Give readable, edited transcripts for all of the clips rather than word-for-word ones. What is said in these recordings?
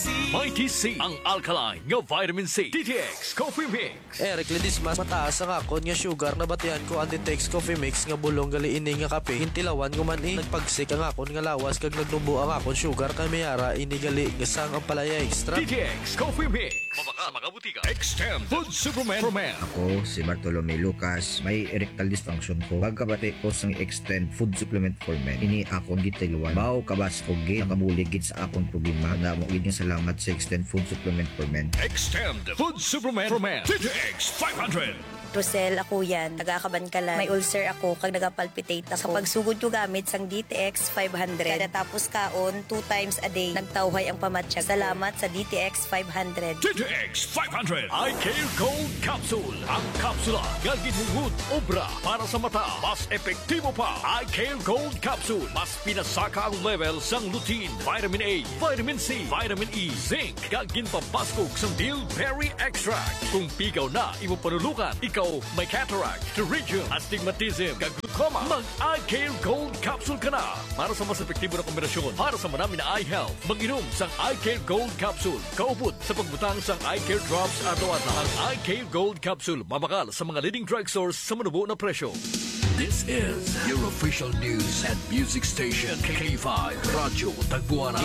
Mighty C ang alkaline nga vitamin C. DTX Coffee Mix. Eric Lidis mas mataas ang akon nga sugar na batihan ko ang DTX Coffee Mix nga bulong gali ini nga kape. Hintilawan ko man nagpagsik ang akon nga lawas kag nagnubo ang akon sugar kay mayara ini gali nga sang ang palaya extra. DTX Coffee Mix. Mabaka mga butika. Extend Food Superman for Men. Ako, si Bartolome Lucas, may erectile dysfunction ko. Pagkabati ko sang Extend Food Supplement for Men. Ini akong gitiluan. Bao kabas ko git, nakabuligid sa akong problema. Na mo gid salamat sa Extend Food Supplement for Men. Extend Food Superman for Men. DTX 500. Rosel, ako yan. Nagakabankalan. May ulcer ako kag nagapalpitate ako. Sa pagsugod ko gamit sang DTX 500. Kada tapos kaon, 2 times a day. Nagtawhay ang pamatsyag. Salamat sa DTX 500. DTX 500 iCare Gold Capsule. Ang kapsula nga ginhugud obra para sa mata. Mas epektibo pa. iCare Gold Capsule. Mas pinasaka ang level sang lutein, vitamin A, vitamin C, vitamin E, zinc. Gagin pampaskog sang bilberry extract. Kung pigaw na imo panulukan, ikaw may cataract, pterygium, astigmatism, glaucoma, mag-iCare Gold Capsule ka na. Para sa mas epektibo na kombinasyon, para sa manami na eye health, mag-inom sang iCare Gold Capsule. Kaupod sa pagbutang sang iCare Drops ato-ato. Ang iCare Gold Capsule, mabakal sa mga leading drugstores sa manubo na presyo. This is your official news and music station, K5 Radyo Tagbuana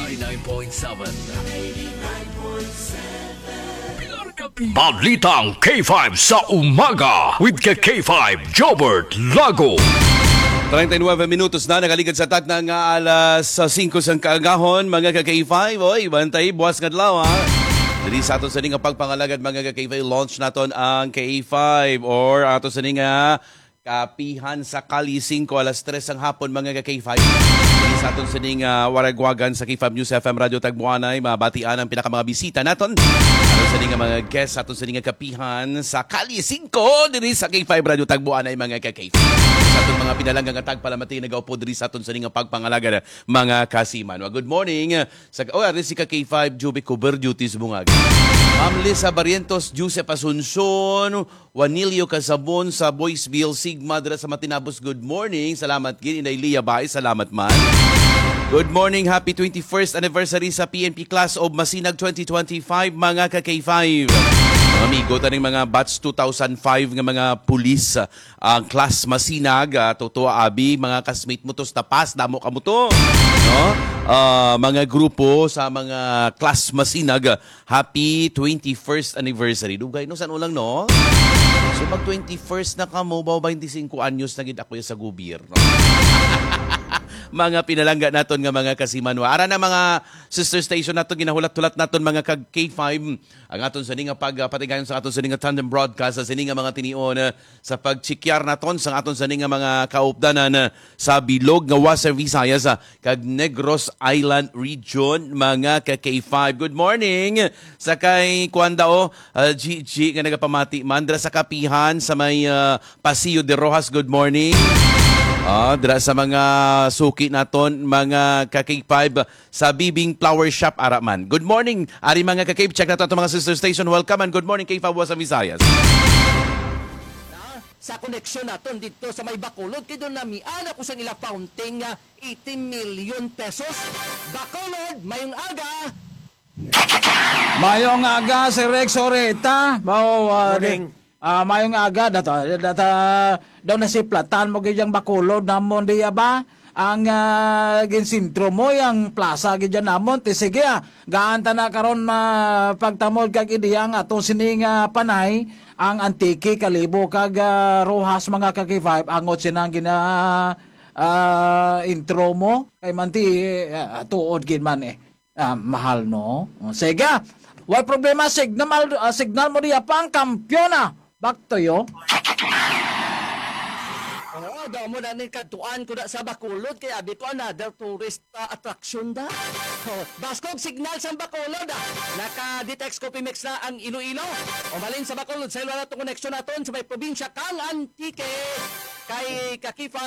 89.7. Balitang K5 sa umaga with K5 Jobert Lago. 39 minutos na nakaligad sa tak ng alas 5 sang kaagahon mga ka-K5. Oy, bantay buwas nga adlaw ha. Dili sa aton sa nga pagpangalagad mga ka-K5 launch naton ang K5 or aton sa nga kapihan sa Kali 5 alas 3 ang hapon mga ka-K5. Dili sa aton sa waragwagan sa K5 News FM Radio Tagbuanay mabatian ang pinaka mga bisita naton. Aton sa mga guests aton sa kapihan sa Kali 5 diri sa K5 Radio Tagbuanay mga ka-K5. Sa aton mga pinalanggang atag palamati nagaupo diri sa aton sa pagpangalagad mga kasiman. Good morning sa si K5 Juby cover duties bungag. Ma'am Lisa Barrientos, Joseph Asuncion, Juanilio Casabon sa Boysville, Sigma dira sa Matinabos. Good morning. Salamat gid Inday Lia Bay. Salamat man. Good morning. Happy 21st anniversary sa PNP Class of Masinag 2025 mga ka-K5. Mga amigo taning mga batch 2005 nga mga pulis ang Class Masinag. Totoo abi mga kasmate mo to sa tapas damo ka mo to. No? Mga grupo sa mga Class Masinag, happy 21st anniversary. Dugay no san ulang no? So mag 21st na ka mo, 25 anyos na gid ako sa gobyerno. Mga pinalangga naton nga mga kasimanwa. Ara na mga sister station naton ginahulat-hulat naton mga K5 ang aton sa nga pagpatigayon sa aton sa nga tandem broadcast sa nga mga tinion sa pagchikyar naton sa aton sa nga mga kaupdanan sa bilog nga Wasser Visayas kag Negros Island region mga K5. Good morning sa kay Kuandao Gigi nga nagapamati mandra sa kapihan sa may Pasillo de Rojas. Good morning. Dira sa mga suki naton mga ka-K5 sa Bibing Flower Shop Araman. Good morning, ari mga ka-K5. Check nato mga sister station. Welcome and good morning K5 sa Visayas. Sa koneksyon naton dito sa may Bacolod, kay doon nami ako sa nila fountain nga 80 million pesos. Bacolod, mayong aga. Mayong aga si Rex Oreta. Mayong aga daw na si Platan mo giyang Bacolod namon diya ba ang ginsintro mo yang plaza gidyan namon ti sige gaanta na karon pagtamod kag idiyang atong sining panay ang antiki kalibo kag Rojas mga ka-K5 angot sinang gina intro mo kay manti tuod gid man mahal no sige why problema signal mo diya pang kampyona back to you. Oo, daw mo na katuan ko na sa Bacolod kaya abi ko another tourist attraction da. Baskog signal sa Bacolod Naka-DTX Coffee Mix na ang Iloilo. O malin sa Bacolod sa ilo na itong connection natin sa may probinsya kang Antique. Kay K5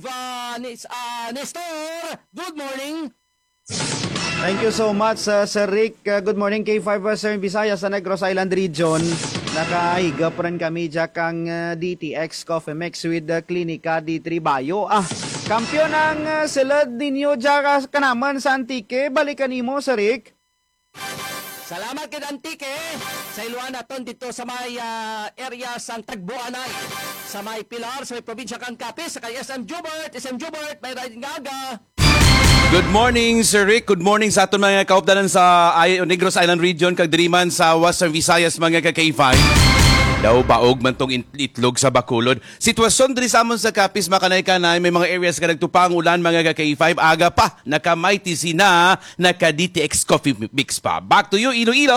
Nestor. Good morning. Thank you so much, Sir Rick. Good morning, K5 Western Visayas sa Negros Island Region. Nakahigap rin kami kang DTX Coffee Mix with Klinika D3 Bayo. Kampiyon ang silad ninyo dyan kanaman sa Antique. Balikan mo, Sir Rick. Salamat kay Antike sa iluan naton dito sa may area sang Tagbuanay, sa may Pilar, sa may probinsya kang Capiz, sa kay SM Jubert, may riding gaga. Good morning, Sir Rick. Good morning sa aton mga kaupdanan sa Negros Island Region, kag diriman sa Western Visayas mga ka-K5. Daw baog man tong itlog sa Bacolod. Sitwasyon diri sa amon sa Capiz, makanay-kanay, may mga areas ka nagtupang ulan mga ka-K5. Aga pa, naka-MyTC na, naka-DTX Coffee Mix pa. Back to you, Iloilo.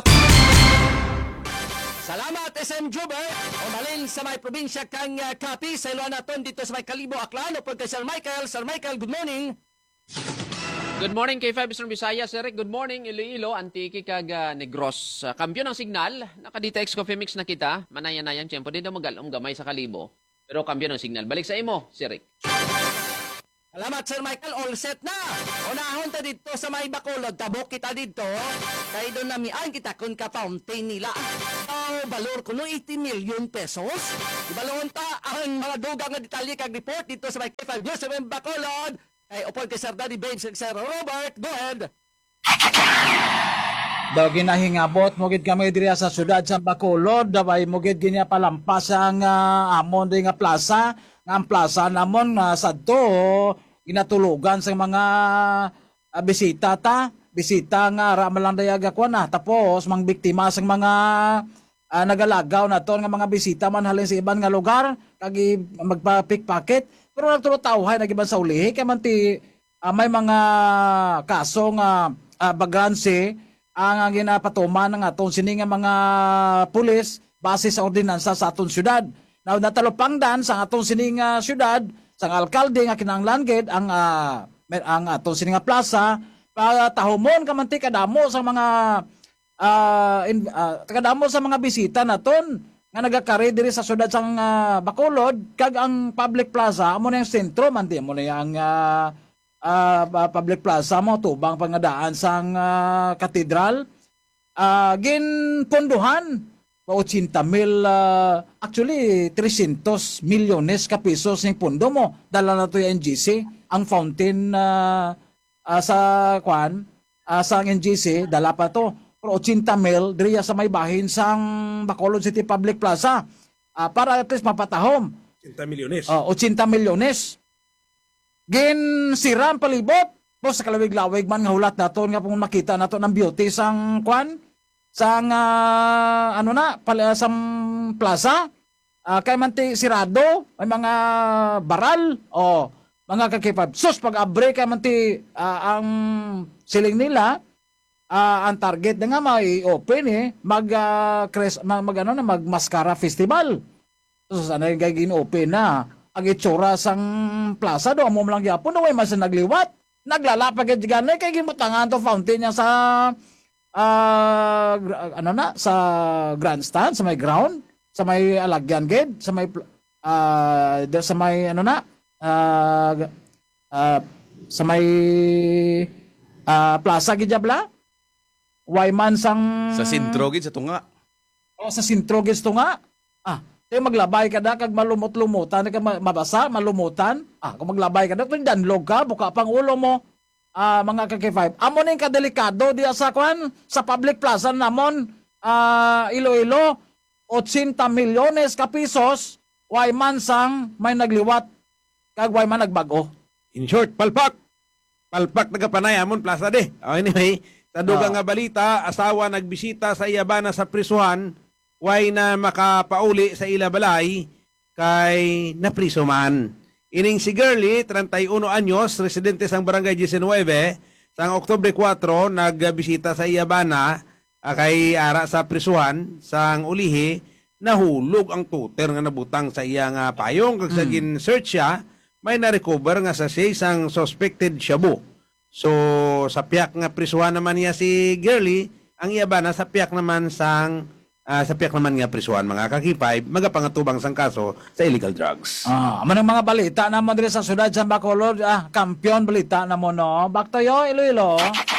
Salamat SM Jubert. Umalin sa may probinsya kang Capiz, sa iluan naton dito sa may Kalibo, Aklan, upod kay Sir Michael. Sir Michael, good morning. Good morning K5 Eastern Visayas, Eric. Good morning Iloilo, Antique kag Negros. Kampiyon ng signal, naka-DTX Coffee Mix na kita. Manayan-nayan, tiyempo din daw magalom gamay sa Kalibo. Pero kampiyon ng signal. Balik sa imo, si Rick. Salamat Sir Michael, all set na. Unahon ta dito sa may Bacolod, tabok kita dito. Kay doon namian kita kung ka-fountain nila. Balor ko no 80 million pesos. Ibalon ta ang mga dugang na detalye kag report dito sa may K5 News sa may Bacolod. Kay upon kay Sir Daddy Babes, Sir Robert, go ahead. Daw ginahingabot mo gid kami diri sa syudad sa Bacolod, daway mo gid ginya palampas ang amon di nga plaza, nga ang plaza namon sadto ginatulugan sa mga bisita nga ra man lang dayaga ko na, tapos mang biktima sa mga nagalagaw na to nga mga bisita man halin sa iban nga lugar kag magpa-pickpocket. Pero nagtulotawhay nagiban sa ulihi kay man ti may mga kaso nga bagranse ang ginapatuman ng aton sini nga mga pulis base sa ordinansa sa aton syudad. Now natalupangdan sa aton sini nga syudad sang alkalde nga kinahanglan gid ang aton sini nga plaza para tahumon ka man ti kadamo sa mga kadamo sa mga bisita naton nga nagakari diri sa syudad sang Bacolod, kag ang public plaza amo na yung sentro man di mo na yung public plaza mo tubang pangadaan sang katedral, ginponduhan 80,000 actually 300 milyones ka pesos ng pondo mo dala na to yung NGC ang fountain sa kwan sa NGC dala pa to 80,000 diriya sa may bahin sang Bacolod City Public Plaza para at least mapatahom 80 milyones. 80 milyones. Gin siram palibot po sa kalawig-lawig man nga hulat naton nga kung makita nato ng beauty sang kwan sang sang plaza kay man ti sirado may mga baral mga kakipab sus pag abre kay man ti ang siling nila. Ang target na nga may open mag-mascara festival. So sana yung gagawin open na ang itsura sang plaza do amo lang gyapon no way mas nagliwat. Naglalapag gid ganay kay gimutangan to fountain niya sa sa grandstand, sa may ground, sa may alagyan gid, sa may sa may plaza gid jabla. Wayman sang Sa sintrogid sa tunga. Sa sintrogid sa tunga. Tayo maglabay ka na kag malumot-lumutan ka mabasa, malumutan. Kung maglabay ka na kung danlog ka, buka pang ulo mo. Mga kaki-5. Amo ning kadelikado di sa kwan sa public plaza namon Iloilo 80 milyones ka pesos wayman sang may nagliwat kag wayman nagbago. In short, palpak nagapanay amon plaza de. Anyway, sa dugang nga balita, asawa nagbisita sa iyabana sa prisuhan, way na makapauli sa ila balay, kay napriso man. Ining si Girlie, 31 anyos, residente sang Barangay 19, sang Oktubre 4, nagbisita sa iyabana, kay ara sa prisuhan, sang ulihi, nahulog ang tuter nga nabutang sa iyang payong. Kag sa gin-search siya, may na-recover nga sa siya isang suspected shabu. So, sa piyak nga prisuhan naman niya si Girlie, ang iyabana sa piyak naman nga prisuhan mga kakipay, magapangatubang sang kaso sa illegal drugs. Manang mga balita naman diri sa syudad sa Bacolod, kampiyon balita na mo no. Back to you, Iloilo.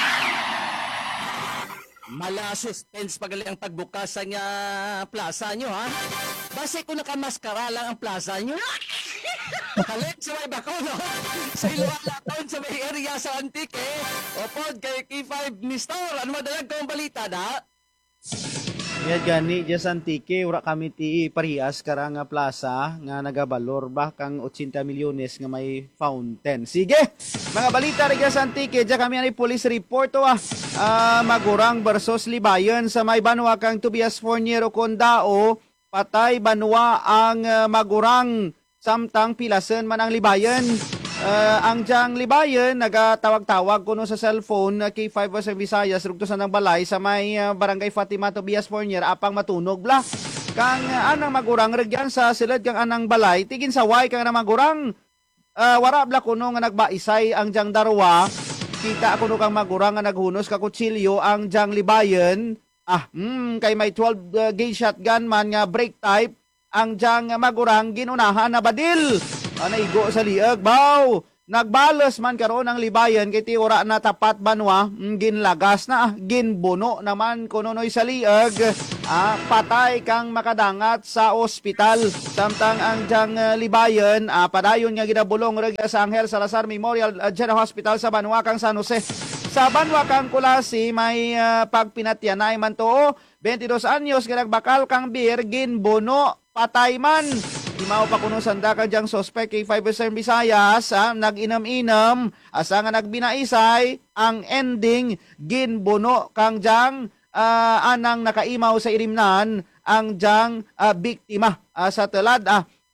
Mala suspense pagali ang pagbukas sa nga plaza nyo ha. Base kung nakamaskara lang ang plaza nyo. Halit sa may Bacolod, sa Iloilo, sa may area sa Antique, o pod kay K5 ni Store. Ano madalag kong balita na? Yan gani dya sa Antique, ura kami ti parehas karang nga plaza nga nagabalor ba kang 80 milyones nga may fountain. Sige, mga balita rin sa Antique, dya kami ang police report Magurang versus Libayon sa may banwa kang Tobias Forniero Condao, patay banwa ang Magurang samtang pilasen man ang Libayon. Ang diyang Libayon, nagatawag-tawag kuno sa cellphone K5 sa Visayas, rugtosan ng balay sa may barangay Fatima Tobias Fornier, apang matunog bla. Kang anang magurang regyan sa silid kang anang balay, tigin sa way kang anang magurang, wara bla kuno nga nagbaisay ang diyang darwa, kita kuno kang magurang nga naghunos ka kutsilyo ang diyang Libayon, kay may 12 gauge shotgun man nga break type, ang diyang magurang ginunahan na badil. Naigo sa liag, baw. Nagbalos man karon ang Libayon kay tiura na tapat banwa, ginlagas na, ginbuno naman kununoy sa liag. Patay kang makadangat sa ospital. Samtang ang diyang Libayon, padayon nga ginabulong reg sa Angel Salazar Memorial General Hospital sa banwa kang San Jose. Sa banwa kang Kulasi, may pagpinatyanay man to, 22 anyos ginagbakal kang beer, ginbuno, patay man. Imaw pa kuno sanda ka diyang suspect kay 5 Visayas, nag-inam-inam, asa nga nagbinaisay, ang ending, ginbuno kang diyang anang nakaimaw sa irimnan, ang diyang biktima. Sa telad,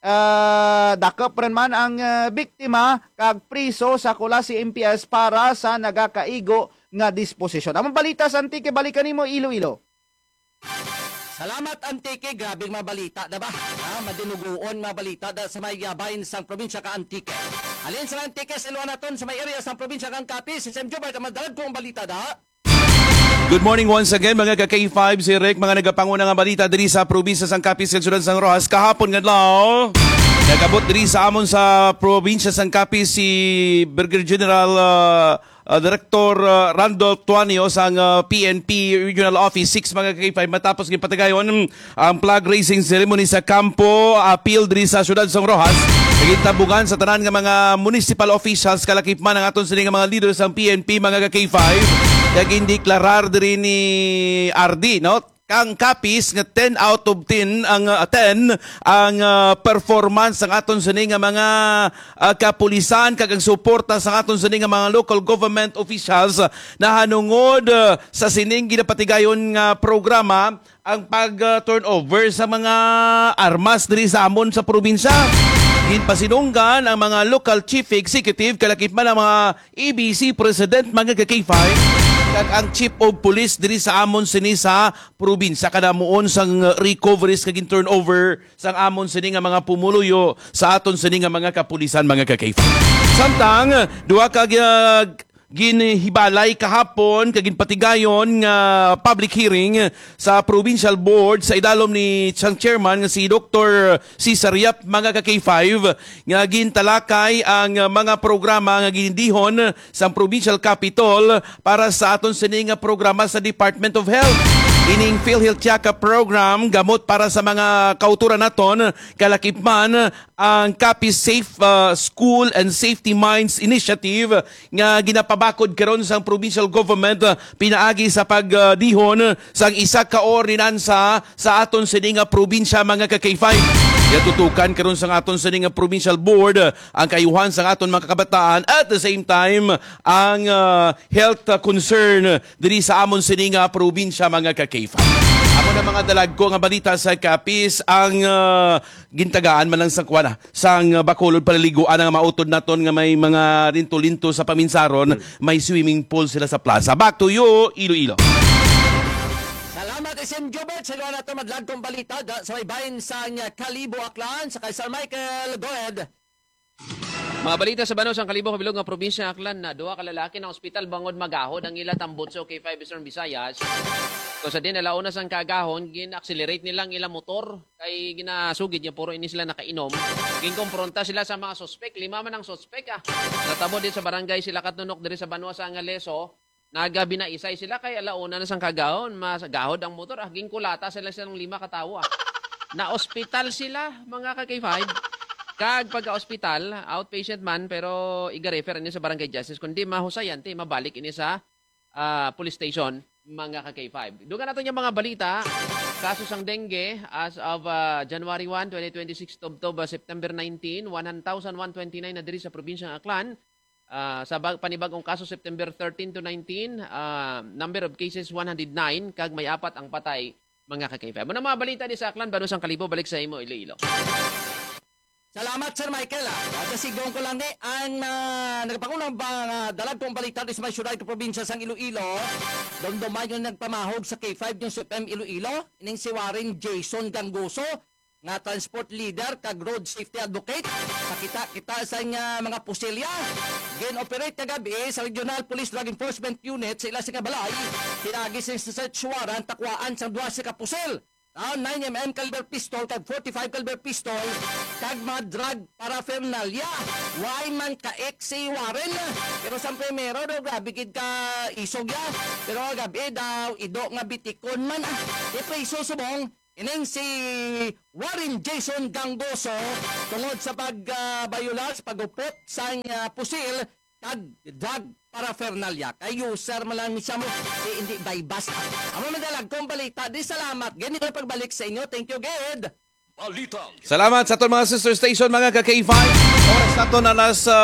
dakop rin man ang biktima, kag priso sa Kulasi MPS para sa nagakaigo nga disposisyon. Among balita sa Antique, balikan nimo Iloilo. Salamat Antique, grabing mabalita, diba? Madinuguon mabalita da sa may bahin sang probinsya ka Antique. Alin sa Antique, sa Iluanaton, sa may area sang probinsya kang Capiz, sa Jobert, madalag kong balita da. Good morning once again mga ka-K5, si Rick, mga nagapanguna nga balita diri sa probinsya sang Capiz, Sunod sang Rojas, kahapon nga adlaw. Nagabot diri sa amon sa probinsya sang Capiz si Brigadier General Director Randolph Tuanio sang PNP Regional Office 6 mga K5 matapos gipatagayon ang flag raising ceremony sa kampo appeal diri sa syudad sang Rojas. Nagitabungan sa tanan nga mga municipal officials kalakip man ang aton sini nga mga leaders sang PNP mga K5 kag indiklarar diri ni RD no kang Capiz nga 10 out of 10 ang 10 ang performance ng aton sini nga mga kapulisan kag ang suporta sa aton sini nga mga local government officials na hanungod sa sining ginapatigayon nga programa ang pag-turnover sa mga armas diri sa amon sa probinsya. Ginpasinunggan ang mga local chief executive kalakip man ang mga EBC president mga K5 kag ang chief of police diri sa amon sini sa probinsya kadamuon sang recoveries kag turnover sang amon sini nga mga pumuluyo sa aton sini nga mga kapulisan mga K5. Samtang duha ka ginhibalay kahapon kag ginpatigayon nga public hearing sa provincial board sa idalom ni sang chairman nga si Dr. Cesar Yap mga ka-K5 nga gintalakay ang mga programa nga ginindihon sa provincial capital para sa aton sini nga programa sa Department of Health. Ining PhilHealth Chaka program gamot para sa mga kauturan naton kalakip man ang Capiz Safe School and Safety Minds Initiative nga ginapabakod karon sa provincial government pinaagi sa pagdihon sang isa ka ordinansa sa aton sini nga probinsya mga ka-K5. Tutukan karon sa aton sini nga provincial board ang kayuhan sa aton mga kabataan at the same time ang health concern diri sa amon sini nga probinsya mga ka-K5. Ako na mga dalag ko nga balita sa Capiz ang gintagaan man lang sa kuwana sang Bacolod paliliguan nga mautod naton nga may mga linto-linto sa paminsaron, may swimming pool sila sa plaza. Back to you, Iloilo. Salamat Sen Jobert, sa na ito madlag kong balita sa may bahin sa Kalibo Aklan sa kay Sir Michael. Go ahead. Mga balita sa Banos, ang Kalibo Kabilog nga probinsya Aklan na duha ka lalaki ng ospital bangod magahod ang ila tambutso K5 Eastern Visayas. So sa din alauna sang kagahon, gin-accelerate nilang ilang motor kay ginasugid niya puro ini sila nakainom. Ginkompronta sila sa mga suspek, 5 man ang suspek Natabo din sa barangay sila katunok diri sa Banwa sa Angaleso. Nagabi na isay sila kay alauna na sang kagahon, masagahod ang motor ginkulata sila silang 5 katawo Na ospital sila mga ka-K5. Kag pagka-hospital, outpatient man, pero iga-refer ini sa barangay justice. Kundi mahusayan, mabalik ini sa police station. mga ka-K5. Dugan natin yung mga balita. Kaso sang dengue as of January 1, 2026 to September 19, 1,129 na diri sa probinsyang Aklan. Sa panibagong kaso September 13 to 19, number of cases 109, kag may 4 ang patay mga ka-K5. Muna mga balita di sa Aklan, Banusang Kalibo, balik sa imo, Iloilo. Salamat, Sir Michael. Kasigong ko lang ang nagpakunang dalag kong balita sa may syudad ng probinsya sang Iloilo. Domdoman yung nagpamahog sa K5 yung SUPM Iloilo. Ining si Warren Jason Gangoso, nga transport leader kag road safety advocate. Pakita sa mga pusilya. Gin-operate kagabi sa Regional Police Drug Enforcement Unit sa ila sa balay. Pinagis sa search warrant takwaan sa 12 ka pusil. 9mm caliber pistol kag 45 caliber pistol kag mga drug paraphernalia. Why man ka si Warren? Pero sa primero daw grabe gid ka isog ya. Pero gabi daw ido nga bitikon man. Ipreso subong ining si Warren Jason Gangoso tungod sa pagbayulas, pagupot sa pusil kag drug paraphernalia. Kay user man lang siya mo, hindi baybas. Amo madalag kong balita. Di salamat. Ganito yung pagbalik sa inyo. Thank you, Ged. Salamat sa aton mga sister station, mga ka-K5. Oras na ito na nasa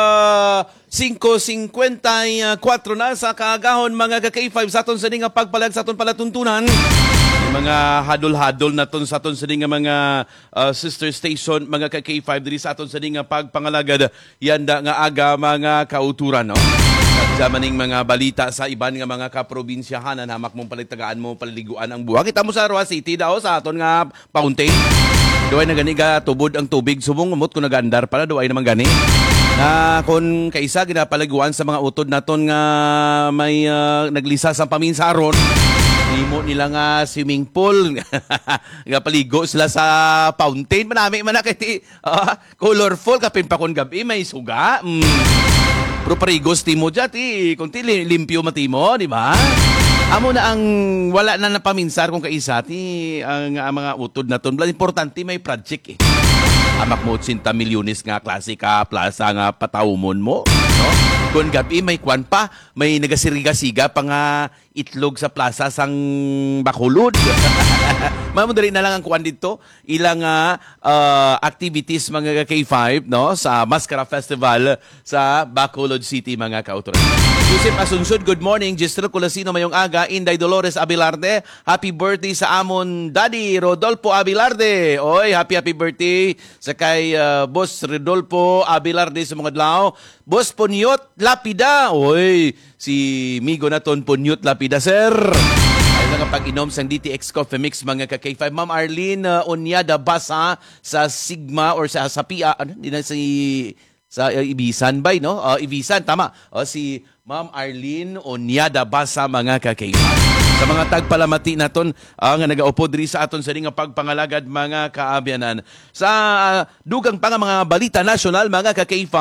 5:54 na sa kaagahon, mga ka-K5. Sa aton sa nga pagpalag, sa aton palatuntunan. Mga hadol-hadol na ton sa aton sa mga sister station, mga ka-K5. Diri sa aton sa nga pagpangalagad, yanda nga aga mga kauturan, no? Sa maning mga balita sa iban nga mga kaprobinsyahan, hamak mong palitagaan mo, paliliguan ang buha. Kita mo sa Roa City daw, sa aton nga fountain. Duway na gani ka tubod ang tubig, subong umot kung nag-andar pala, duway naman gani. Na kung kaisa, ginapaliguan sa mga utod naton nga may naglisa sa paminsaron, imo nila nga swimming pool. Paligo sila sa fountain. Manami man na kay colorful, kapin pa kung gabi, may suga. Pero parigos timo dyan, kunti limpyo matimo, di ba? Amo na ang wala na napaminsar kung kaisa, ang mga utod na ton. Importante may project eh. Amak mo 80 milyones nga klase ka plaza nga patawmon mo. No? Kung gabi may kwan pa, may nagasiriga-siga pa nga itlog sa plaza sang Bacolod. Mamudali na lang ang kwan dito. Ilang activities mga K5 no sa Mascara Festival sa Bacolod City, mga kauturan. Yusip Asunsod, good morning. Gistro Colasino mayong aga. Inday Dolores Abelarde, happy birthday sa amon Daddy Rodolfo Abelarde. Oy, happy birthday sa kay Boss Rodolfo Abelarde sa mga adlaw. Boss Punyot Lapida. Oy, si Migo naton Punyot Lapida, sir. Ay nga pag-inom sang DTX Coffee Mix, mga ka-K5. Ma'am Arlene Onyada Basa sa Sigma or sa PIA, ano? Di na sa Ibisan bay, no? Ibisan, tama. Si Ma'am Arlene Onyada Basa, mga ka-K5. Sa mga tagpalamati naton nga nagaupo diri sa aton sa nga pagpangalagad, mga kaabyanan. Sa dugang pa nga mga balita nasyonal, mga ka-K5,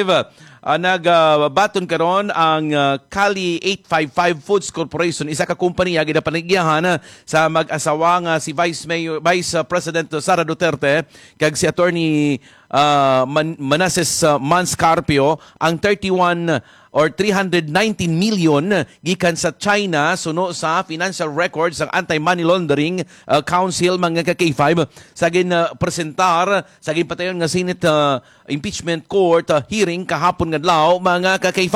nagbaton karon ang Cali 855 Foods Corporation, isa ka kumpanya ginapanagyahan sa mag-asawa nga si Vice President Sara Duterte kag si Attorney Manasseh Manscarpio ang 319 million gikan sa China suno sa financial records ng Anti-Money Laundering Council, mga ka-K5, sagin presentar sagin patayon nga Senate Impeachment Court hearing kahapon nga adlaw, mga ka-K5.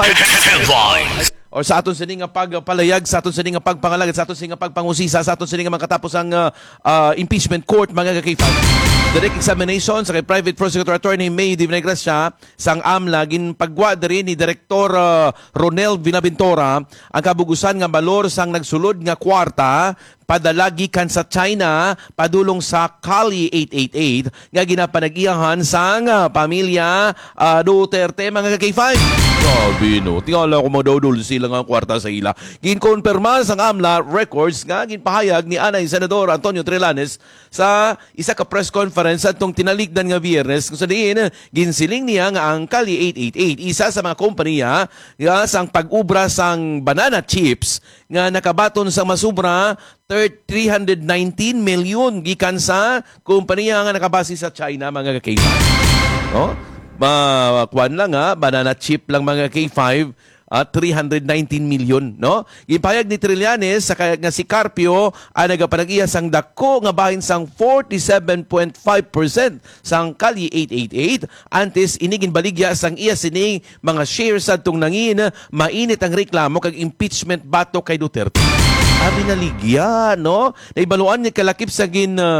O sa aton sa nga pagpalayag, sa aton sa nga pagpangalagad, sa aton sa nga pagpangusisa, sa aton sa nga makatapos ang impeachment court, mga ka-K5. Direct examination sa kay Private Prosecutor Attorney May Di Vinegracia sang AMLA, ginpagwa diri ni Direktor Ronel Binaventura ang kabugusan nga balor sang nagsulod nga kwarta padala gikan sa China padulong sa Cali 888 nga ginapanag-iyahan sang pamilya Duterte, mga ka-K5. Sabi no, tingala ko madudol sila nga kwarta sa ila. Ginkonfirma sang AMLA records nga ginpahayag ni Anay Senador Antonio Trillanes sa isa ka press conference atong tinalikdan nga Biyernes, kung saan ginsiling niya nga ang Cali 888 isa sa mga kompanya nga sang pag-ubra sang banana chips nga nakabaton sa masubra 319 million gikan sa kompanya nga nakabase sa China, mga ka-K5. No? Kwan lang banana chip lang, mga K5. 319 milyon, no? Ipayag ni Trillanes sa nga si Carpio ang nagapanag-iya sang dako nga bahin sang 47.5% sang Kalye 888 antes inigin baligya sang iya sining mga shares adtong nangin mainit ang reklamo kag impeachment bato kay Duterte. Abi naligya, no? Naibaluan niya kalakip sa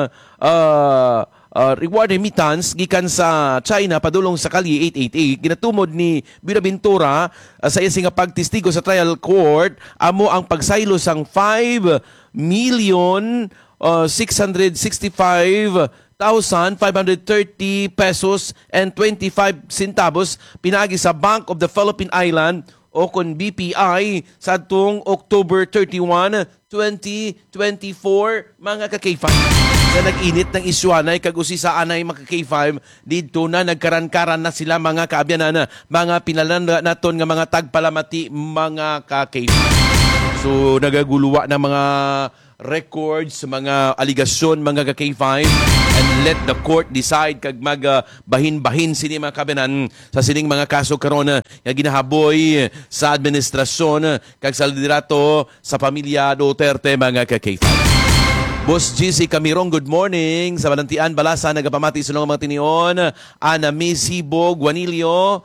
reward remittance gikan sa China padulong sa Kalye 888 ginatumod ni Binaventura sa iya nga pagtistigo sa trial court amo ang pagsaylo sang 5,665,530 pesos and 25 centavos pinagi sa Bank of the Philippine Island o kon BPI sa atong October 31, 2024 mga ka-K5. Sa nag-init ng isyuanay kagusi sa anay mga K5 dito na nagkaran-karan na sila mga kaabyanan mga pinalanda naton nga mga tagpalamati mga ka-K5. So nagaguluwa ng mga records, mga aligasyon mga ka-K5 and let the court decide kag magbahin-bahin sini mga kaabyanan sa sining mga kaso karon nga ginahaboy sa administrasyon kag sa liderato sa pamilya Duterte mga ka-K5. Boss GC Camirong, good morning. Sa Balantian, Balasa, nagapamati sa mga tinion. Ana Miss Hibog, Juanilio.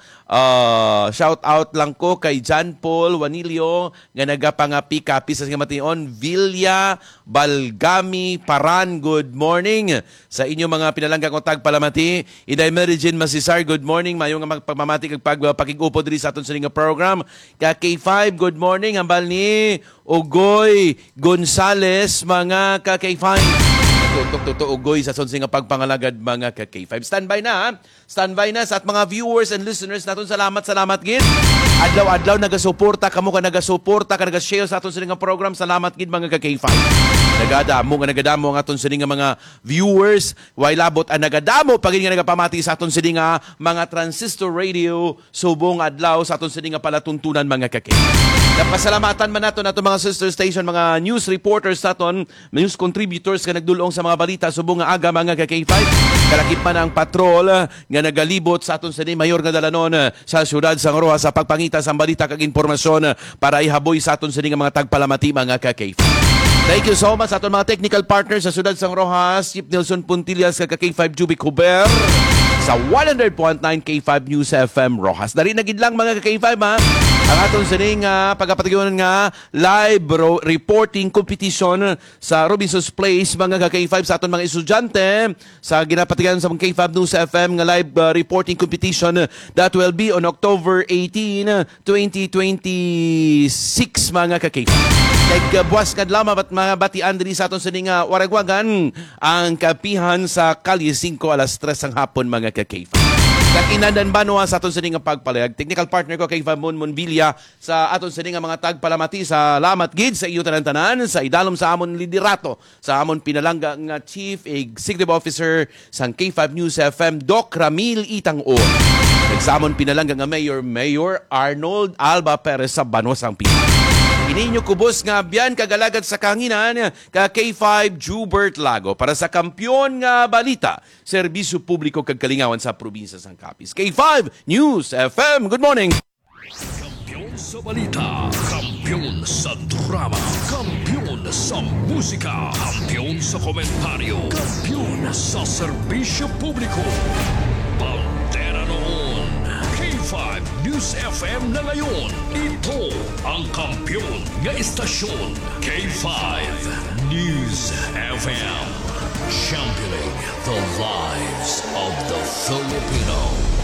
Shout out lang ko kay John Paul Juanilio nga nagapangapi-kapi sa mga tinion. Villa Balgami Paran, good morning. Sa inyo mga pinalangga kong tagpalamati. Iday Merijin Masisar, good morning. Mayong magpamamati kag pagpakigupo diri sa aton sa nga program. Ka K5, good morning. Ambal ni Ugoy Gonzales, mga ka-K5. Tutok Ugoy sa sonsi nga pagpangalagad mga ka-K5. Standby na, ha? Standby na sa at mga viewers and listeners naton. Salamat gid. Adlaw-adlaw nagasuporta kamo ka nagasuporta ka nagashare sa aton sa nga program. Salamat gid mga ka-K5. Nagadamo ang aton sa nga mga viewers. Way labot ang nagadamo pagin nga nagapamati sa aton sa nga mga transistor radio subong adlaw sa aton sa nga palatuntunan mga ka-K5. Napasalamatan man nato mga sister station, mga news reporters naton, news contributors nga nagdulong sa mga balita subong nga aga mga ka-K5. Kalakip man ang patrol nga nagalibot sa aton sa ni mayor nga dalanon sa syudad sang Roa sa pagpangita sa balita kag impormasyon para ihaboy sa aton sa nga mga tagpalamati mga ka-K5. Thank you so much sa aton mga technical partners sa syudad sang Rojas, Chip Nelson Puntillas kag K5 Jubic Huber sa 100.9 K5 News FM Rojas. Dari na gid lang mga K5 ha. Ang aton sining pagapatigyunan nga live reporting competition sa Robinson's Place mga K5 sa aton mga estudyante sa ginapatigyunan sa mga K5 News FM nga live reporting competition that will be on October 18, 2026 mga K5. Nagbuwas kadlaw mga batian diri sa aton sining waragwagan ang kapihan sa Kalye 5 alas 3 ang hapon mga ka-K5. Kakinandan Banwa sa aton sining pagpalayag. Technical partner ko kay Mon Villa sa aton sining mga tagpalamati. Salamat gid sa iyo tanan-tanan sa idalom sa amon liderato sa amon pinalangga nga Chief Executive Officer sang K5 News FM Doc Ramil Itang-O. Nagsamon pinalangga nga Mayor Arnold Alba Perez sa Banwa sang Pinas. Ininyo kubos nga biyan kagalagad sa kanginan ka K5 Jubert Lago para sa kampyon nga balita, serbisyo publiko kag kalingawan sa probinsya sang Capiz. K5 News FM, good morning. Kampiyon sa balita, kampiyon sa drama, kampiyon sa musika, kampiyon sa komentaryo, kampiyon sa serbisyo publiko. Pantera noon, K5 News FM na ngayon. Ito ang kampiyon nga istasyon, K5 News FM. Championing the lives of the Filipino.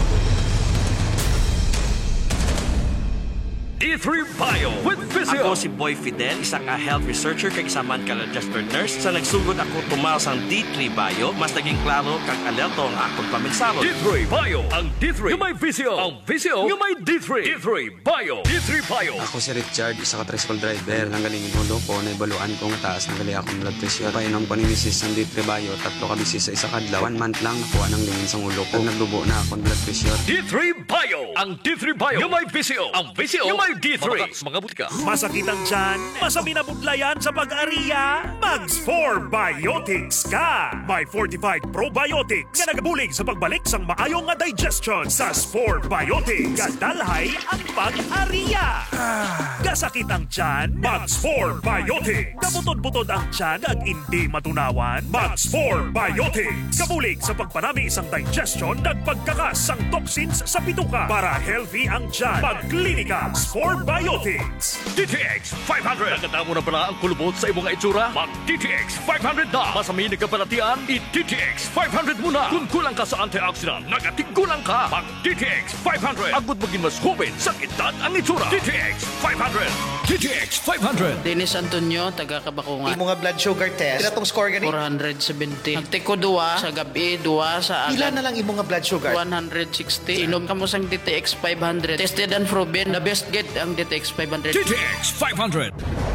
D3 Bio with Physio. Ako si Boy Fidel, isang health researcher kag isa man ka registered nurse. Sa nagsugod ako tumaw sang D3 Bio, mas naging klaro kag alerto ang akong pamigsabot. D3 Bio, ang D3 yung may Physio, ang Physio yung may D3. D3 Bio, D3 Bio. Ako si Richard, isa ka tricycle driver. Nanggaling inulo ko, naibaluan ko nga taas ng gali akong blood pressure. Painom ko ni Mrs. ng D3 Bio, 3 ka bisis sa isa kadlaw. 1 month lang nakuha ng lingin sa ulo ko. Nagdubo na akong blood pressure. D3 Bio. Ang D3 Bio nga may VCO. Ang VCO nga may D3. Mabakas mga butika. Masakit ang tiyan? Masami na budlayan sa pag-ariya? Mags 4 Biotics ka! May fortified probiotics nga nagabulig sa pagbalik sang maayong nga digestion sa Spore Biotics. Kadalhay ang pag-ariya. Gasakit ang tiyan? Mags 4 Biotics. Kabutod-butod ang tiyan ag hindi matunawan? Mags 4 Biotics. Kabulig sa pagpanami isang digestion nagpagkakas sang toxins sa bituka para healthy ang tiyan. Pagklinika Spore Biotics. DTX 500. Nakatamo na pala ang kulubot sa imong itsura? Mag DTX 500 na. Masami na kapalatian, i-DTX 500 muna. Kung kulang ka sa antioxidant, nagatigulang ka. Mag DTX 500. Agud maging mas hubin sa edad ang itsura. DTX 500. DTX 500. Dennis Antonio, taga Kabakungan. Imo nga blood sugar test, pila tong score gani? 470. Nagtiko 2 sa gabi, 2 sa agad. Pila na lang imo nga blood sugar? 160. Inom ka mo sang DTX 500. Tested and proven. The best get ang DTX 500. DTX 500.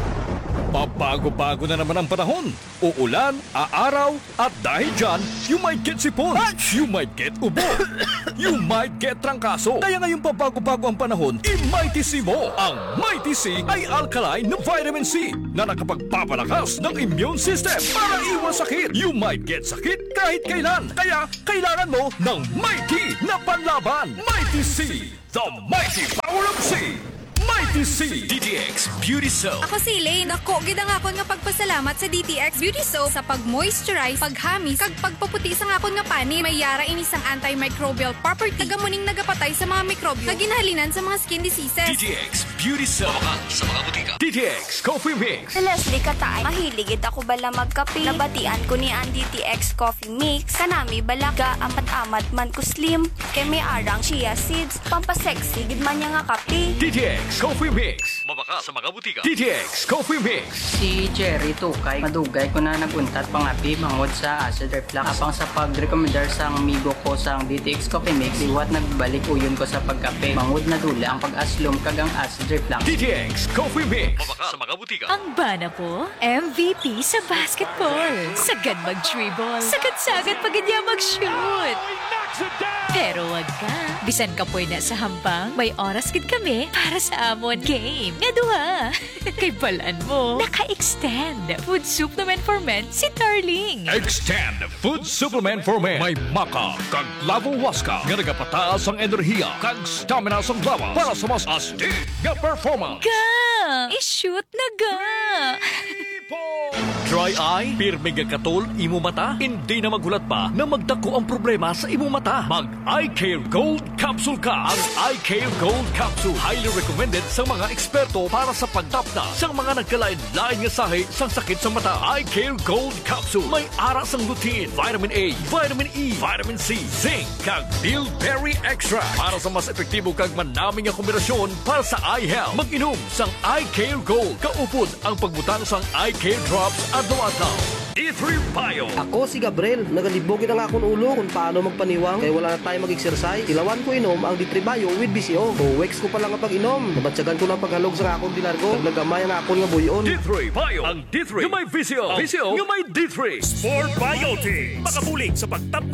Pabago-bago na naman ang panahon. Uulan, aaraw, at dahil dyan, you might get sipon, you might get ubo, you might get trangkaso. Kaya ngayong pabago-bago ang panahon, i-Mighty C mo. Ang Mighty C ay alkaline na vitamin C na nakapagpapalakas ng immune system para iwas sakit. You might get sakit kahit kailan. Kaya kailangan mo ng Mighty na panlaban. Mighty C, the mighty power of C. Mighty C DTX Beauty Soap. Ako si Elaine. Ako, gid ang akon nga pagpasalamat sa DTX Beauty Soap sa pag-moisturize, paghamis, kag pagpaputi sa akon nga pani. May yara ini sang antimicrobial property. Tagamuning nagapatay sa mga mikrobyo. Kaginahalinan sa mga skin diseases. DTX Beauty Soap. Sa mga butika. DTX Coffee Mix. Si Leslie Katay, mahiligid ako bala magkape. Nabatian ko ni ang DTX Coffee Mix. Kanami balaga, amat-amat man ko slim. Kay may arang chia seeds. Pampasexy, gid man niya nga kape. DTX Coffee Mix. Mabaka sa mga butika. DTX Coffee Mix. Si Jerry Tukay, madugay ko na naguntat pangapi mangod sa acid reflux. Apang sa pag-recommendar sa amigo ko sa DTX Coffee Mix, iwat nagbalik uyon ko sa pagkape. Mangod na dula ang pag-aslom kagang acid reflux. DTX Coffee Mix. Mabaka sa mga butika. Ang bana po, MVP sa basketball. Sagad mag-dribble. Sagad-sagad pag niya mag-shoot. Pero wag ka. Bisan ka po na sa hampang, may oras gid kami para sa amon game. Nga duha. Kay balaan mo, naka-extend food supplement for men si Darling. Extend Food Supplement for Men. May maka, kag lavo waska, nga nagapataas ang enerhiya, kag stamina sa lawas para sa mas astig nga performance. Ga! I-shoot na ga! Dry eye, pirmi nga katol, imo mata, hindi na magulat pa na magdako ang problema sa imo mata. Mag Eye Care Gold Capsule ka. Ang Eye Care Gold Capsule, highly recommended sa mga eksperto para sa pagtapna sa mga nagkalain-lain nga sahi sa sakit sa mata. Eye Care Gold Capsule, may ara sang lutein, vitamin A, vitamin E, vitamin C, zinc, kag bilberry extra para sa mas epektibo kag manaming nga kombinasyon para sa eye health. Mag-inom sang Eye Care Gold. Kaupod ang pagbutang sang Eye Care Drops adlaw-adlaw. D3 Bio. Ako si Gabriel, nagalibogin ang akong ulo kung paano magpaniwang kaya wala na tayo mag-exercise. Ilawan ko inom ang D3 Bio with BCO. O weeks ko pa lang ang pag-inom. Nabatsagan ko lang paghalog sa akong dilargo. Naglagamay ang akong nga buyon. D3 Bio. Ang D3 nga may VCO. VCO nga may D3. Sport Biotics. Makabulig sa pagtap